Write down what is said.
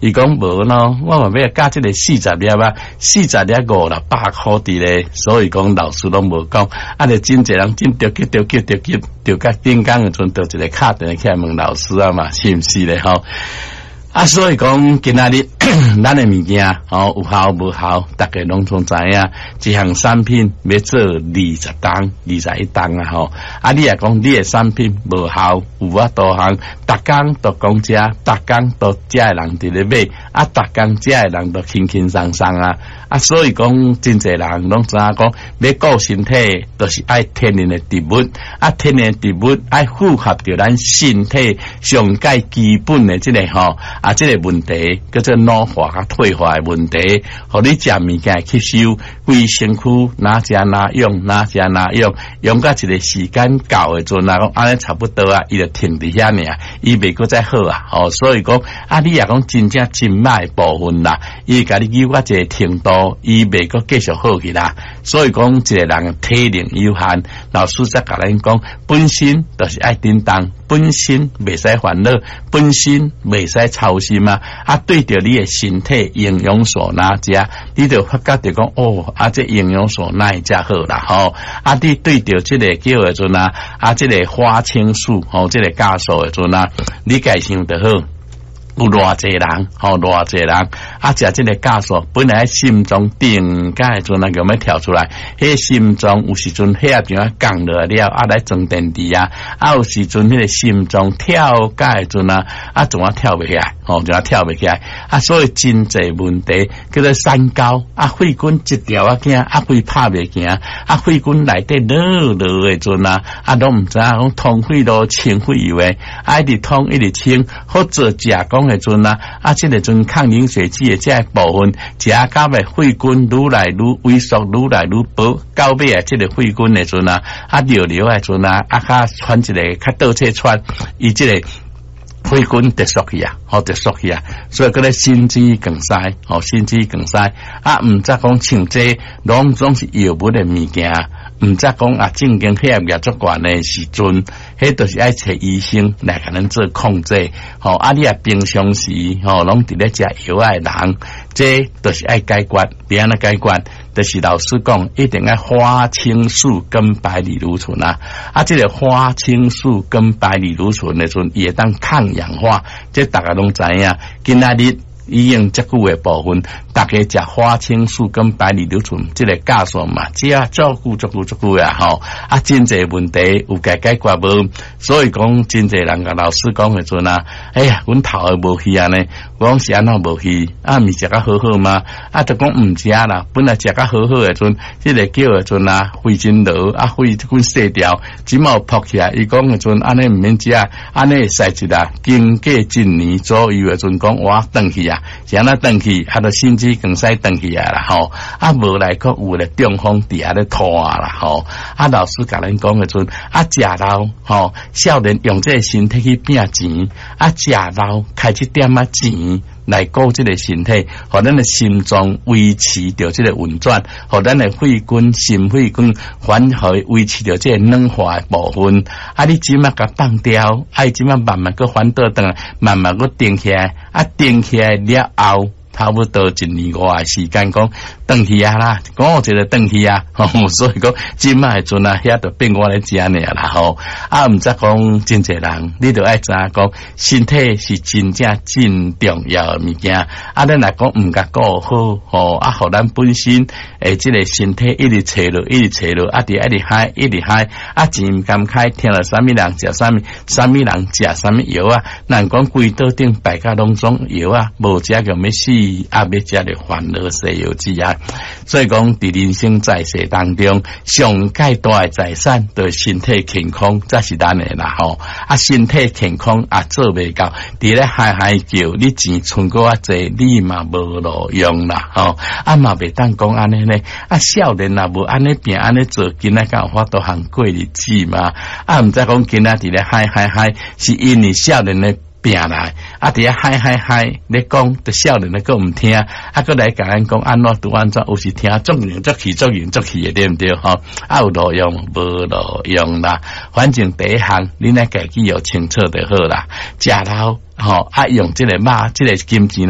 伊讲无咯，我嘛要教这个40粒啊，40粒500块的咧，所以讲老师拢无讲，啊，就真侪人真着急到顶工的阵，就一个敲电话去问老师啊嘛，是毋是咧吼？啊，所以讲今仔日咱的物件有效无效，大家拢总知影。一项产品要做20档、21档啊吼。啊，你也讲你的产品无效，有法多项，逐工都讲遮，逐工都遮的人伫咧买，啊，逐工遮的人都轻轻松松啊。啊，所以讲真侪人拢知影讲，要顾身体，就是爱天然的植物，啊，天然植物爱符合着咱身体上界基本的这个吼。啊，这个问题叫做老化甲退化的问题，互你食物件吸收，规身躯哪食哪用，哪食哪用，用到一个时间到的阵啊，讲安尼差不多啊，伊就停伫遐尔，伊袂搁再好啊。哦，所以讲啊，你也讲真正真歹部分啦，伊甲你give我一个程度，伊袂搁继续好去啦。所以讲一个人体力有限，老师则甲咱讲，本身就是爱叮当，本身袂使烦恼，本身袂使操心啊！啊，对着你的身体营养素哪食，你就发觉着讲哦，啊，这营养素哪会食好啦吼？啊，你对着这个叫的阵啊，啊，这个花青素吼，这个酵素的阵啊，你家想得好。有偌济人，偌济人啊！食这个酵素，本来心脏定解阵啊，有没跳出来？迄心脏有时阵血压变啊降落了，啊来装电池啊！啊有时阵迄个心脏跳解阵啊，啊总啊跳不起来，总啊跳不起来啊！所以真侪问题叫做三高啊，血管一条啊惊，啊肺拍袂行，啊血管内底落的阵啊，啊都毋知影讲通血路清血油诶，啊一直通一直清，或者食讲的阵啊，啊这个阵抗凝血剂的这部分，食到的血管愈来愈萎缩，愈来愈薄，到尾啊这个血管的阵啊，啊流的阵啊，啊较穿一个较倒切穿，伊这个血管得缩去啊，得缩去啊，所以个咧心肌梗塞，心肌梗塞啊，毋则讲像这拢总是药物的物件。毋则讲啊，正经血压足悬的时阵，迄都是爱找医生来甲咱做控制。啊，你啊平常时拢伫咧食药的人，这都是爱解决，别安尼解决，就是老师讲，一定要花青素跟白藜芦醇啊。啊，这个花青素跟白藜芦醇的阵，也当抗氧化，这大家拢知影。今仔日已经这久的部分，大家食花青素跟白藜芦醇这个酵素嘛，只要照顾啊吼，啊真侪问题有解决无，所以讲真侪人甲老师讲的阵啊，哎呀，阮头也无去啊呢，我讲是安怎无去？啊，咪食甲好好吗？啊，就讲毋食啦，本来食甲好好的阵，这个叫的阵啊，肺真落啊，肺这款细条，只毛扑起来，伊讲的阵安尼毋免食，安尼会使一啦，经过1年左右的阵讲我转去啊。是安那转去，啊，就心肌梗塞转去啊啦吼，啊无来个有咧中风伫遐咧拖啊啦吼，啊老师甲咱讲的阵，啊食老吼，少年用这个身体去拼钱，啊食老开一点仔钱。来顾这个身体，互咱的心脏维持着这个运转，互咱的血管、心血管反而维持着这个软化的部分。啊，你即马甲放掉，啊，即马慢慢个反倒转来，慢慢个定起来，啊，定起来了后。差不多1年外的时间，讲转去啊啦，讲我这个转去啊，所以讲即摆的阵啊，遐就变我咧食尔啦吼。啊，毋则讲真侪人，你着爱知影讲身体是真正真重要的物件。啊，咱来讲毋甲顾好吼，啊，互咱本身即个身体一直找落，一直找落，啊，一直嗨，一直嗨，啊，钱毋甘开，听了啥物人食啥物，啥物人食啥物药啊？咱讲规岛顶摆甲拢种药啊，无食个要死。啊，要食着烦恼西药之啊，所以讲伫人生在世当中，上界大的财产就是身体健康，才是咱的啦吼。啊，身体健康啊做袂到，伫咧嗨嗨叫，你钱存过啊济，你嘛无路用啦吼。啊嘛袂当讲安尼呢，啊少年啊无安尼变安尼做，今仔敢有法度通过日子嘛？啊，毋知讲今仔伫咧嗨嗨嗨，是因为少年咧。拼来啊！伫遐嗨，咧讲，伫少年咧个毋听，啊，个来甲咱讲安怎拄安怎，有时听足用足气的，对毋对吼？啊，有路用无路用啦，反正第一项你若家己有清楚就好啦，食老吼啊，用即个肉，即个金钱。